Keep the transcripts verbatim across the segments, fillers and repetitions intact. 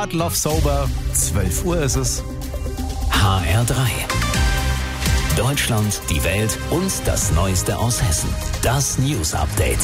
Hard Love Sober. zwölf Uhr ist es. H R drei. Deutschland, die Welt und das Neueste aus Hessen. Das News Update.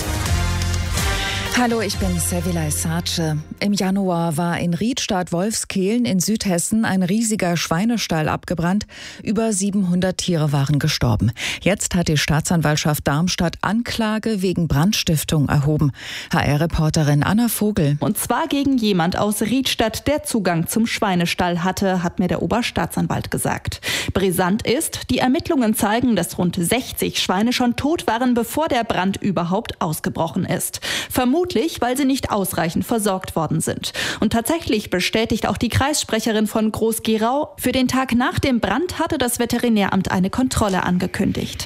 Hallo, ich bin Sevilay Sace. Im Januar war in Riedstadt-Wolfskehlen in Südhessen ein riesiger Schweinestall abgebrannt. Über siebenhundert Tiere waren gestorben. Jetzt hat die Staatsanwaltschaft Darmstadt Anklage wegen Brandstiftung erhoben. H R-Reporterin Anna Vogel. Und zwar gegen jemand aus Riedstadt, der Zugang zum Schweinestall hatte, hat mir der Oberstaatsanwalt gesagt. Brisant ist, die Ermittlungen zeigen, dass rund sechzig Schweine schon tot waren, bevor der Brand überhaupt ausgebrochen ist. Vermutlich Vermutlich, weil sie nicht ausreichend versorgt worden sind. Und tatsächlich bestätigt auch die Kreissprecherin von Groß-Gerau, für den Tag nach dem Brand hatte das Veterinäramt eine Kontrolle angekündigt.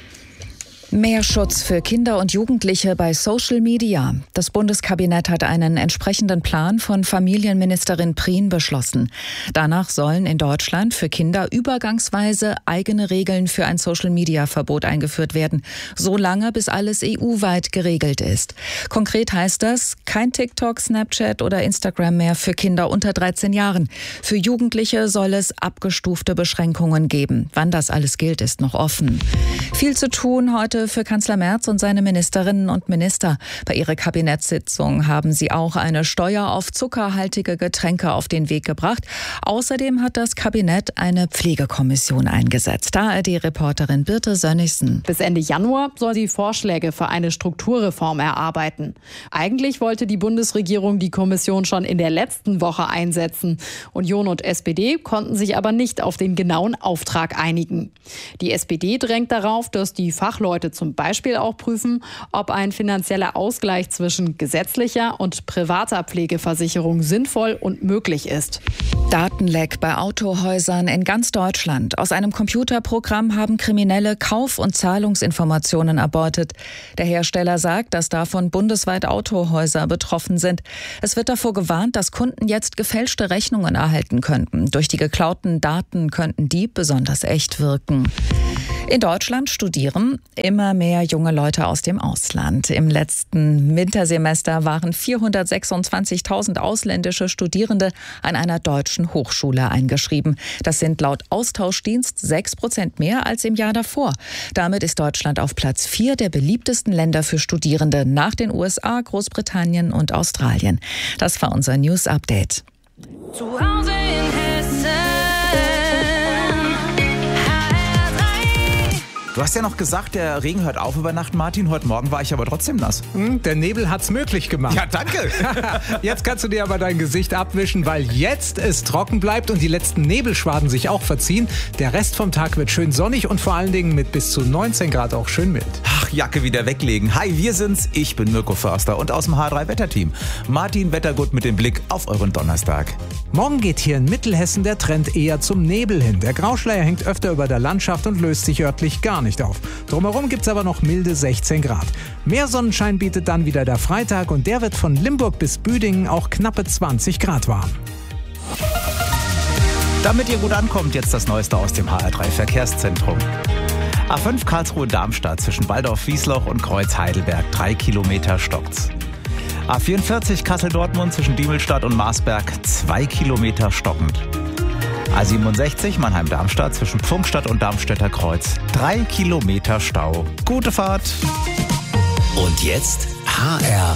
Mehr Schutz für Kinder und Jugendliche bei Social Media. Das Bundeskabinett hat einen entsprechenden Plan von Familienministerin Prien beschlossen. Danach sollen in Deutschland für Kinder übergangsweise eigene Regeln für ein Social-Media-Verbot eingeführt werden, so lange bis alles E U-weit geregelt ist. Konkret heißt das, kein TikTok, Snapchat oder Instagram mehr für Kinder unter dreizehn Jahren. Für Jugendliche soll es abgestufte Beschränkungen geben. Wann das alles gilt, ist noch offen. Viel zu tun heute für Kanzler Merz und seine Ministerinnen und Minister. Bei ihrer Kabinettssitzung haben sie auch eine Steuer auf zuckerhaltige Getränke auf den Weg gebracht. Außerdem hat das Kabinett eine Pflegekommission eingesetzt. H R D-Reporterin Birte Sönnigsen. Bis Ende Januar soll sie Vorschläge für eine Strukturreform erarbeiten. Eigentlich wollte die Bundesregierung die Kommission schon in der letzten Woche einsetzen. Union und S P D konnten sich aber nicht auf den genauen Auftrag einigen. Die S P D drängt darauf, dass die Fachleute zum Beispiel auch prüfen, ob ein finanzieller Ausgleich zwischen gesetzlicher und privater Pflegeversicherung sinnvoll und möglich ist. Datenleck bei Autohäusern in ganz Deutschland. Aus einem Computerprogramm haben Kriminelle Kauf- und Zahlungsinformationen erbeutet. Der Hersteller sagt, dass davon bundesweit Autohäuser betroffen sind. Es wird davor gewarnt, dass Kunden jetzt gefälschte Rechnungen erhalten könnten. Durch die geklauten Daten könnten die besonders echt wirken. In Deutschland studieren immer mehr junge Leute aus dem Ausland. Im letzten Wintersemester waren vierhundertsechsundzwanzigtausend ausländische Studierende an einer deutschen Hochschule eingeschrieben. Das sind laut Austauschdienst sechs Prozent mehr als im Jahr davor. Damit ist Deutschland auf Platz vier der beliebtesten Länder für Studierende nach den U S A, Großbritannien und Australien. Das war unser News Update. Zu Hause in Hessen. Du hast ja noch gesagt, der Regen hört auf über Nacht, Martin. Heute Morgen war ich aber trotzdem nass. Hm, der Nebel hat's möglich gemacht. Ja, danke. Jetzt kannst du dir aber dein Gesicht abwischen, weil jetzt es trocken bleibt und die letzten Nebelschwaden sich auch verziehen. Der Rest vom Tag wird schön sonnig und vor allen Dingen mit bis zu neunzehn Grad auch schön mild. Ach, Jacke wieder weglegen. Hi, wir sind's. Ich bin Mirko Förster und aus dem H drei Wetterteam. Martin Wettergut mit dem Blick auf euren Donnerstag. Morgen geht hier in Mittelhessen der Trend eher zum Nebel hin. Der Grauschleier hängt öfter über der Landschaft und löst sich örtlich gar nicht auf. Drumherum gibt's aber noch milde sechzehn Grad. Mehr Sonnenschein bietet dann wieder der Freitag und der wird von Limburg bis Büdingen auch knappe zwanzig Grad warm. Damit ihr gut ankommt, jetzt das Neueste aus dem H R drei Verkehrszentrum. A fünf Karlsruhe-Darmstadt zwischen Waldorf-Wiesloch und Kreuz-Heidelberg, drei Kilometer stockt's. A vierundvierzig Kassel-Dortmund zwischen Diemelstadt und Marsberg, zwei Kilometer stockend. A siebenundsechzig Mannheim-Darmstadt zwischen Pfungstadt und Darmstädter Kreuz, drei Kilometer Stau. Gute Fahrt! Und jetzt H R